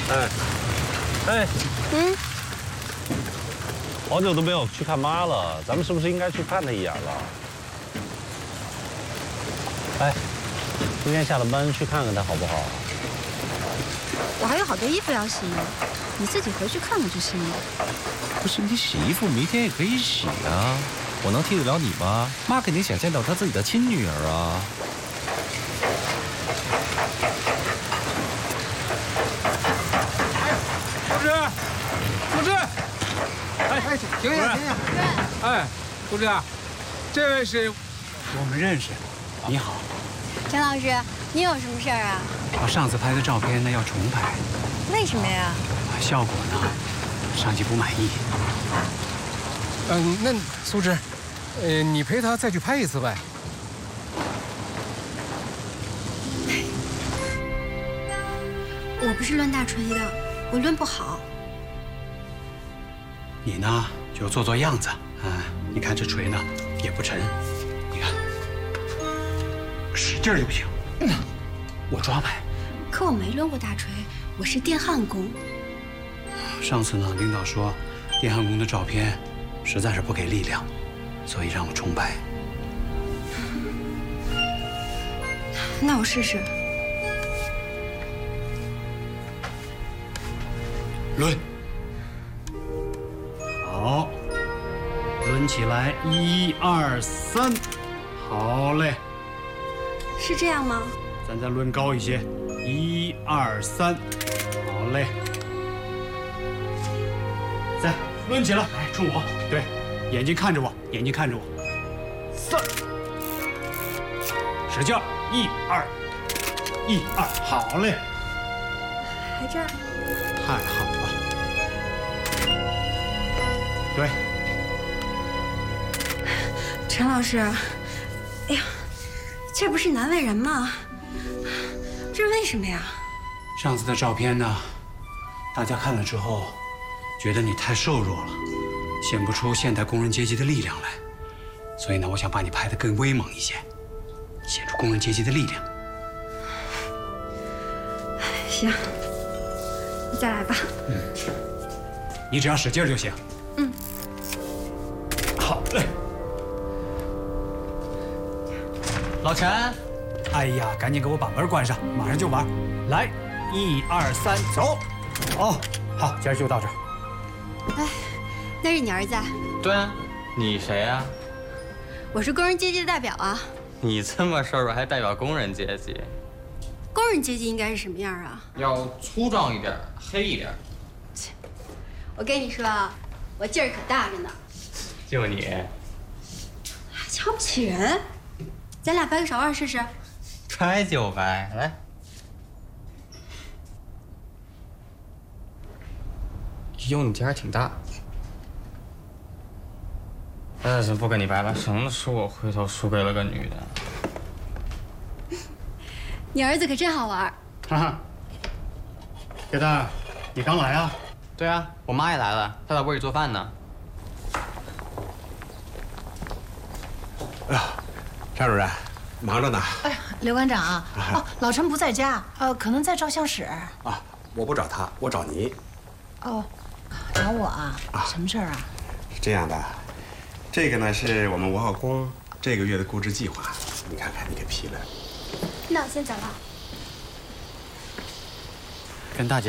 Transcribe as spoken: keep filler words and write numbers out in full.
哎，哎， 嗯， 好久都没有去看妈了，咱们是不是应该去看她一眼了？哎，今天下了班去看看她好不好？ 我还有好多衣服要洗呢，你自己回去看看就行了。 不是你洗衣服，明天也可以洗啊。我能替得了你吗？妈肯定想见到她自己的亲女儿啊。 护士，护士，哎哎，停下停下！哎，护士，这位是， 我们认识。你好， 陈老师，你有什么事儿啊？ 我上次拍的照片呢要重拍， 为什么呀？ 效果呢，上级不满意。 嗯，那苏芝，呃，你陪他再去拍一次呗。 我不是抡大锤的，我抡不好。 你呢就做做样子啊！你看这锤呢也不沉，你看，使劲就行。嗯、我抓拍。 可我没抡过大锤，我是电焊工。 上次呢，领导说电焊工的照片实在是不给力量，所以让我重拍。 那我试试。 抡。好，抡起来，一二三，好嘞。 是这样吗？ 咱再抡高一些，一二三，好嘞。再抡起来，哎，冲我，对，眼睛看着我，眼睛看着我。三，使劲，一二，一二，好嘞。 还这样。 太好了。对。 陈老师，哎呀，这不是难为人吗？这是为什么呀？ 上次的照片呢，大家看了之后，觉得你太瘦弱了，显不出现代工人阶级的力量来，所以呢，我想把你拍得更威猛一些，显出工人阶级的力量。 行，你再来吧。 嗯，你只要使劲就行。 嗯。 好嘞。 老陈， 哎呀，赶紧给我把门关上，马上就完。来，一二三，走。哦，好，今儿就到这儿。 哎，那是你儿子啊？ 对啊，你谁啊？ 我是工人阶级的代表啊。 你这么瘦弱还代表工人阶级？ 工人阶级应该是什么样啊？ 要粗壮一点，黑一点。 我跟你说啊，我劲儿可大着呢。 就你， 还瞧不起人？咱俩掰个手腕试试。 掰就掰，来。哟，你劲还挺大。但是不跟你掰了，省得说我回头输给了个女的。 你儿子可真好玩。 哈哈，铁蛋，你刚来啊？ 对啊，我妈也来了，她在屋里做饭呢。 哎呀，沙主任，忙着呢。 哎呀，刘馆长啊，哦，老陈不在家，呃，可能在照相室。 啊，我不找他，我找您。 哦，找我啊？什么事儿啊？ 是这样的，这个呢是我们文化宫这个月的购置计划，你看看你给批了。 那我先走了。 跟大姐。